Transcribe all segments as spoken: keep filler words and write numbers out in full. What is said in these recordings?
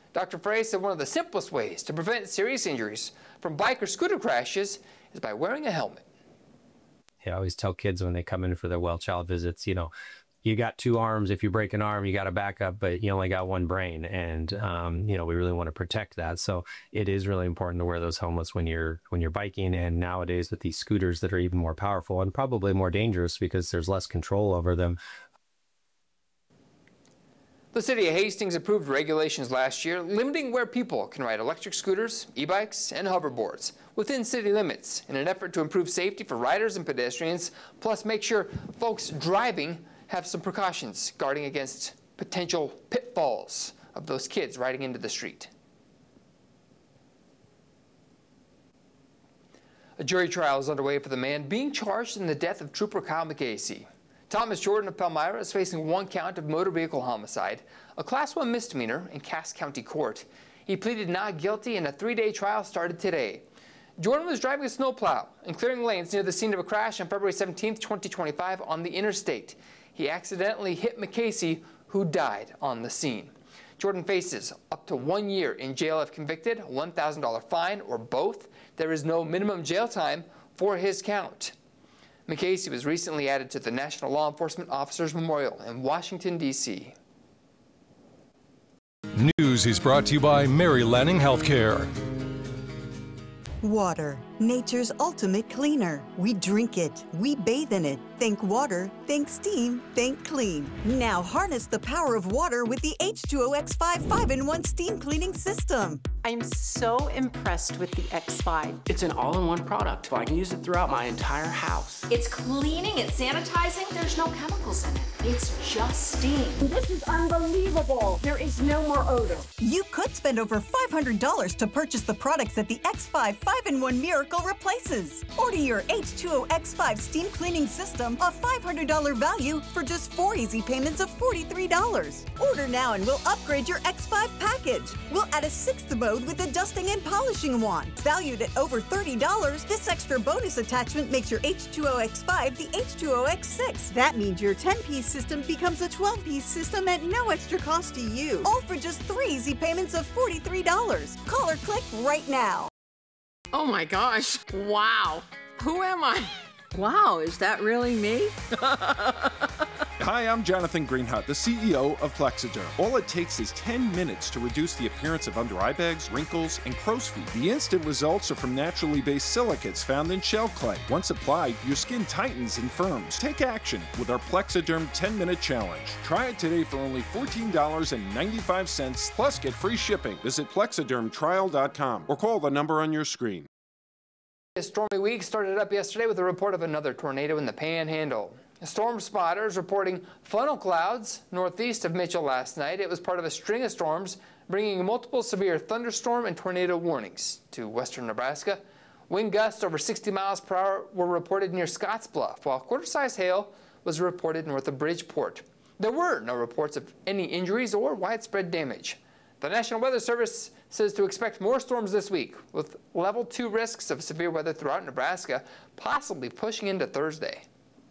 Doctor Frey said one of the simplest ways to prevent serious injuries from bike or scooter crashes is by wearing a helmet. I always tell kids when they come in for their well child visits, you know, you got two arms. If you break an arm, you got a backup, but you only got one brain. And, um, you know, we really want to protect that. So it is really important to wear those helmets when you're when you're biking. And nowadays with these scooters that are even more powerful and probably more dangerous because there's less control over them. The city of Hastings approved regulations last year limiting where people can ride electric scooters, e-bikes, and hoverboards within city limits in an effort to improve safety for riders and pedestrians, plus make sure folks driving have some precautions guarding against potential pitfalls of those kids riding into the street. A jury trial is underway for the man being charged in the death of Trooper Kyle McCasey. Thomas Jordan of Palmyra is facing one count of motor vehicle homicide, a class one misdemeanor in Cass County Court. He pleaded not guilty and a three-day trial started today. Jordan was driving a snowplow and clearing lanes near the scene of a crash on February seventeenth, twenty twenty-five on the interstate. He accidentally hit McCasey, who died on the scene. Jordan faces up to one year in jail if convicted, a one thousand dollar fine, or both. There is no minimum jail time for his count. McCasey was recently added to the National Law Enforcement Officers Memorial in Washington, D C News is brought to you by Mary Lanning Healthcare. Water, nature's ultimate cleaner. We drink it, we bathe in it. Think water, think steam, think clean. Now harness the power of water with the H two O X five five in one steam cleaning system. I'm so impressed with the X five. It's an all-in-one product, so I can use it throughout my entire house. It's cleaning, it's sanitizing, there's no chemicals in it. It's just steam. This is unbelievable. There is no more odor. You could spend over five hundred dollars to purchase the products that the X five five in one Miracle replaces. Order your H two O X five steam cleaning system, a five hundred dollar value, for just four easy payments of forty-three dollars. Order now and we'll upgrade your X five package. We'll add a sixth mode with a dusting and polishing wand. Valued at over thirty dollars, this extra bonus attachment makes your H two O X five the H two O X six. That means your ten-piece system becomes a twelve-piece system at no extra cost to you. All for just three easy payments of forty-three dollars. Call or click right now. Oh my gosh. Wow. Who am I? Wow, is that really me? Hi, I'm Jonathan Greenhut, the C E O of Plexiderm. All it takes is ten minutes to reduce the appearance of under eye bags, wrinkles, and crow's feet. The instant results are from naturally based silicates found in shell clay. Once applied, your skin tightens and firms. Take action with our Plexiderm ten minute challenge. Try it today for only fourteen dollars and ninety-five cents, plus get free shipping. Visit plexiderm trial dot com or call the number on your screen. A stormy week started up yesterday with a report of another tornado in the Panhandle. Storm spotters reporting funnel clouds northeast of Mitchell last night. It was part of a string of storms bringing multiple severe thunderstorm and tornado warnings to western Nebraska. Wind gusts over sixty miles per hour were reported near Scottsbluff, while quarter-sized hail was reported north of Bridgeport. There were no reports of any injuries or widespread damage. The National Weather Service says to expect more storms this week, with level two risks of severe weather throughout Nebraska, possibly pushing into Thursday.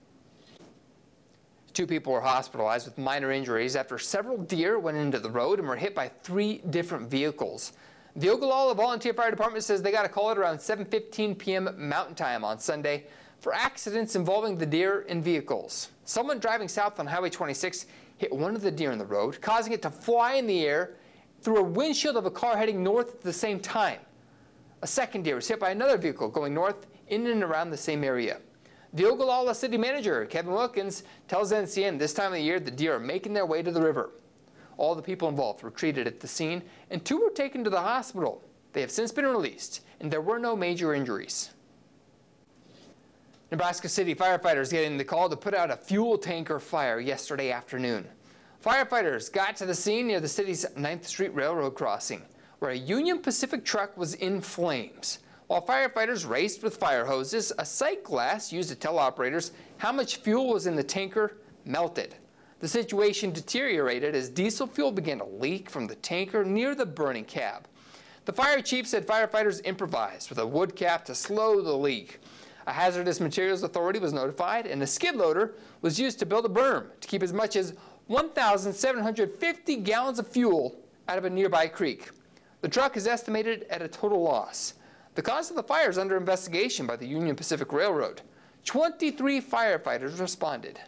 Two people were hospitalized with minor injuries after several deer went into the road and were hit by three different vehicles. The Ogallala Volunteer Fire Department says they got a call at around seven fifteen p m Mountain Time on Sunday for accidents involving the deer and vehicles. Someone driving south on Highway twenty-six hit one of the deer in the road, causing it to fly in the air through a windshield of a car heading north at the same time. A second deer was hit by another vehicle going north in and around the same area. The Ogallala City Manager, Kevin Wilkins, tells N C N this time of the year the deer are making their way to the river. All the people involved were treated at the scene, and two were taken to the hospital. They have since been released, and there were no major injuries. Nebraska City firefighters getting the call to put out a fuel tanker fire yesterday afternoon. Firefighters got to the scene near the city's ninth Street Railroad crossing, where a Union Pacific truck was in flames. While firefighters raced with fire hoses, a sight glass used to tell operators how much fuel was in the tanker melted. The situation deteriorated as diesel fuel began to leak from the tanker near the burning cab. The fire chief said firefighters improvised with a wood cap to slow the leak. A hazardous materials authority was notified, and a skid loader was used to build a berm to keep as much as one thousand seven hundred fifty gallons of fuel out of a nearby creek. The truck is estimated at a total loss. The cause of the fire is under investigation by the Union Pacific Railroad. twenty-three firefighters responded.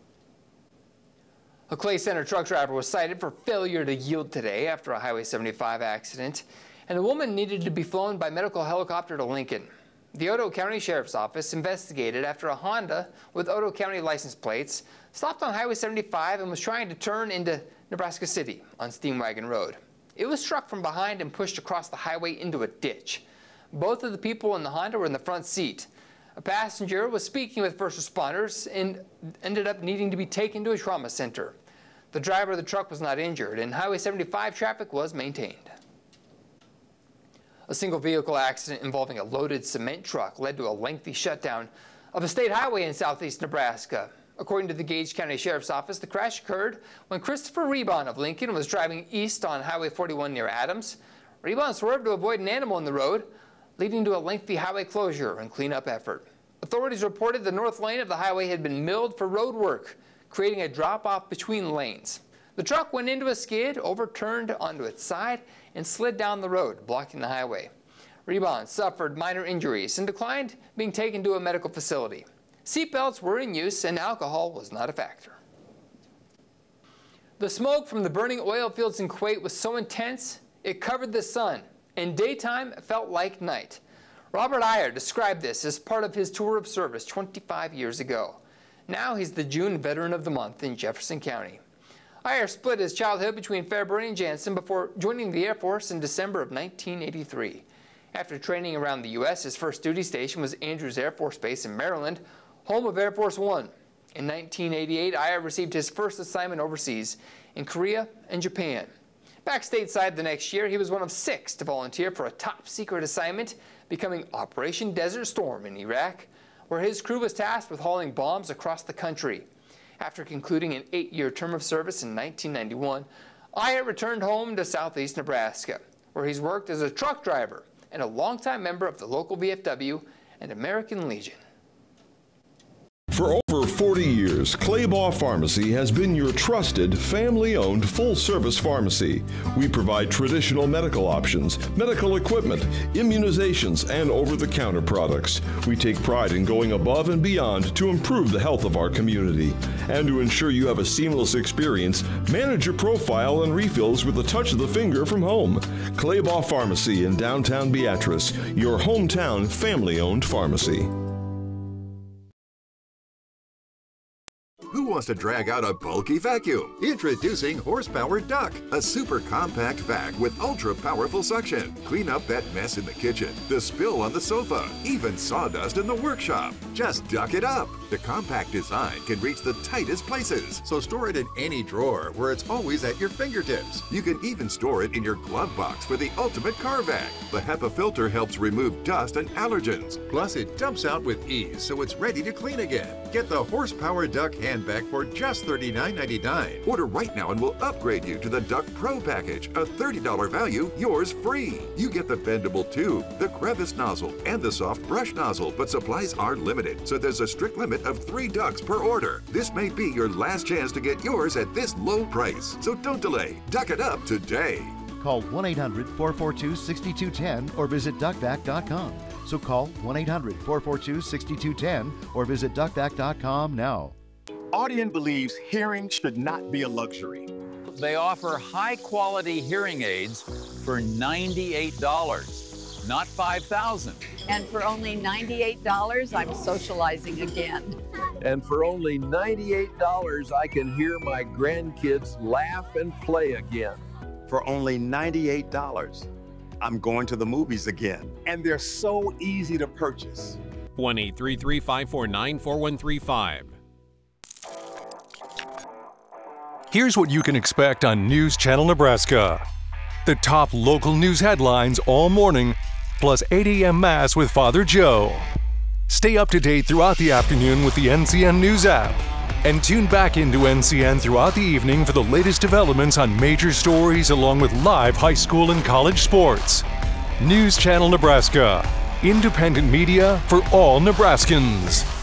A Clay Center truck driver was cited for failure to yield today after a Highway seventy-five accident, and a woman needed to be flown by medical helicopter to Lincoln. The Otoe County Sheriff's Office investigated after a Honda with Otoe County license plates stopped on Highway seventy-five and was trying to turn into Nebraska City on Steam Wagon Road. It was struck from behind and pushed across the highway into a ditch. Both of the people in the Honda were in the front seat. A passenger was speaking with first responders and ended up needing to be taken to a trauma center. The driver of the truck was not injured, and Highway seventy-five traffic was maintained. A single vehicle accident involving a loaded cement truck led to a lengthy shutdown of a state highway in southeast Nebraska. According to the Gage County Sheriff's Office, the crash occurred when Christopher Rebon of Lincoln was driving east on Highway forty-one near Adams. Rebon swerved to avoid an animal in the road, leading to a lengthy highway closure and cleanup effort. Authorities reported the north lane of the highway had been milled for road work, creating a drop-off between lanes. The truck went into a skid, overturned onto its side, and slid down the road, blocking the highway. Rebon suffered minor injuries and declined being taken to a medical facility. Seatbelts were in use and alcohol was not a factor. The smoke from the burning oil fields in Kuwait was so intense it covered the sun, and daytime felt like night. Robert Iyer described this as part of his tour of service twenty-five years ago. Now he's the June Veteran of the Month in Jefferson County. Iyer split his childhood between Fairburn and Jansen before joining the Air Force in December of nineteen eighty-three. After training around the U S, his first duty station was Andrews Air Force Base in Maryland, home of Air Force One. In nineteen eighty-eight, Iyer received his first assignment overseas in Korea and Japan. Back stateside the next year, he was one of six to volunteer for a top-secret assignment, becoming Operation Desert Storm in Iraq, where his crew was tasked with hauling bombs across the country. After concluding an eight-year term of service in nineteen ninety-one, Iyer returned home to southeast Nebraska, where he's worked as a truck driver and a longtime member of the local V F W and American Legion. For over forty years, Claybaugh Pharmacy has been your trusted, family-owned, full-service pharmacy. We provide traditional medical options, medical equipment, immunizations, and over-the-counter products. We take pride in going above and beyond to improve the health of our community. And to ensure you have a seamless experience, manage your profile and refills with a touch of the finger from home. Claybaugh Pharmacy in downtown Beatrice, your hometown family-owned pharmacy. Who wants to drag out a bulky vacuum? Introducing Horsepower Duck, a super compact vac with ultra powerful suction. Clean up that mess in the kitchen, the spill on the sofa, even sawdust in the workshop. Just duck it up. The compact design can reach the tightest places, so store it in any drawer where it's always at your fingertips. You can even store it in your glove box for the ultimate car vac. The HEPA filter helps remove dust and allergens. Plus, it dumps out with ease, so it's ready to clean again. Get the Horsepower Duck handbag for just thirty-nine ninety-nine. Order right now and we'll upgrade you to the Duck Pro package, a thirty dollar value, yours free. You get the bendable tube, the crevice nozzle, and the soft brush nozzle, but supplies are limited, so there's a strict limit of three ducks per order. This may be your last chance to get yours at this low price, so don't delay. Duck it up today. Call one eight hundred, four four two, six two one zero or visit duck vac dot com. So call one eight hundred, four four two, six two one zero or visit duck vac dot com now. Audien believes hearing should not be a luxury. They offer high-quality hearing aids for ninety-eight dollars, not five thousand dollars. And for only ninety-eight dollars, I'm socializing again. And for only ninety-eight dollars, I can hear my grandkids laugh and play again. For only ninety-eight dollars, I'm going to the movies again. And they're so easy to purchase. one eight three three, five four nine, four one three five. Here's what you can expect on News Channel Nebraska. The top local news headlines all morning, plus eight a m Mass with Father Joe. Stay up to date throughout the afternoon with the N C N News app. And tune back into N C N throughout the evening for the latest developments on major stories along with live high school and college sports. News Channel Nebraska. Independent media for all Nebraskans.